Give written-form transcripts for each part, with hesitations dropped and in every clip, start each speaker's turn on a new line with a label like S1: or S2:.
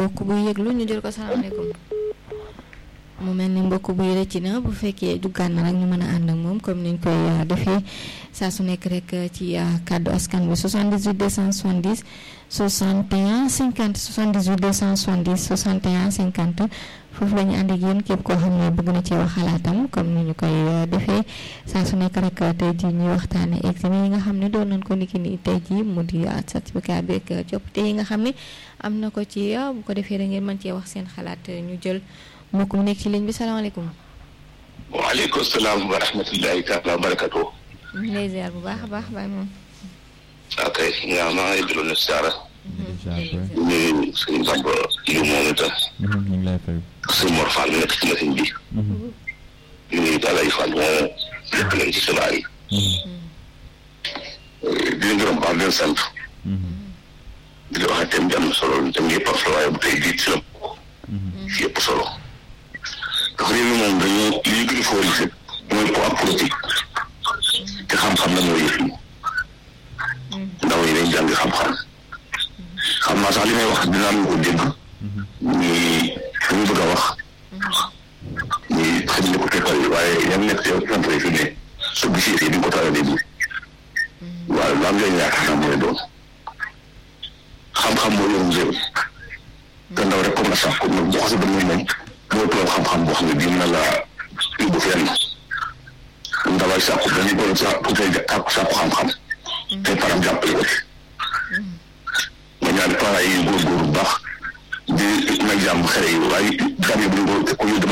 S1: mbokk bu yëglu ñu jël ko salaamaaleykum. mu mel ni mbokk buy rëcc na bu fekkee duggaan na rek ñu mën a ànd ak moom comme niñ koy defee saa su nekk rek ci kàddu askan bi 78 270 61 50 78 270 61 50 foofu la ñu ànd ak yéen képp koo xam ne bëgg na ci wax xalaatam comme ni ñu koy defee saa su nekk rek tey jii ñuy waxtaane examen yi nga xam ne doon nañ ko niki ni tey jii mu di certificat beeg coppite yi nga xam ne am na ko ci bu ko defee da ngeen mën cee wax seen xalaat ñu jël. mbokk mu nekk ci ligne bi salaamaaleykum.
S2: waaleykum salaam wa rahmatullahi taala wa barakatuh.
S1: ñu ngi lay ziar bu baax a baax Baye moom.
S2: ok maa ngi déglu ne Saara. ñu suñu Bamba yu moom itam.
S3: ñu ngi lay fay.
S2: suñu Mor Fall nekk ci machine bi. ñu ngi Dalay Fall moo nekk leen ci xibaar yi. di leen gërëm baax di leen sant. di leen wax thème bi am na solo thème yëpp am solo waaye bu tey bii ci la fi yëpp solo. ndax réew mi moom dañoo li ñu gën a favoriser mooy poids politique te xam-xam la mooy yëf yi ndaw yi dañ jàng xam-xam xam naa sax li may wax dina am ko dégg ñii fi ñu bëgg a wax ñii xëy na ko tekkal waaye ñoom nekk yow centre fi ne soo gisee fii di nga ko tawee dégg waaye lu am leen yaakaar naa mooy doon xam-xam moo yorum réew te ndaw rek comme na sax comme nag boo xasee ba muy moom mooy tool xam-xam boo xam ne bii mën na laa yóbbu fenn ndaway sàkku dañuy doon sàkku xam-xam te param jàppale ko ci ma ñaan parents yi góorgóorlu bu baax di nag jàmm xale yi waaye jàmm yi bu ñu ko ñu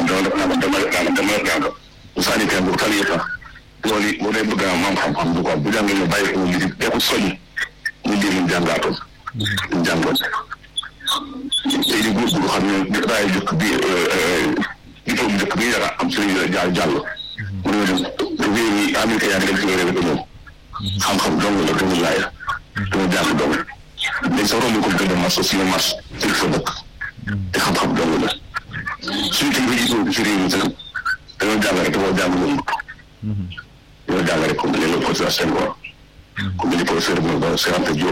S2: dama bu saa nekkee bu tali yëpp loolu it boo dee bëgg a am xam-xam du ko bu jàngee ñu bàyyi ko ñu dee ko soññ ñu jéem jàngaatoon ñu jàngoon tey di góorgóorlu xam ne daay jëkk bi diplôme jëkk bi yara am suñu jàll mu ne dem réew yi américain yaa ngi dem ci réew yi moom xam-xam dong la gën a laay dama jàng dong dañ sa romb ko gën a mas aussi mas ci fa dëkk te xam-xam dong la suñu kii bi gisoo ci réew mi sax dañoo jàng rek dañoo jàng moom dañoo jàng rek comme dañoo professeur Senghor comme ni professeur Cheikh Anta Diop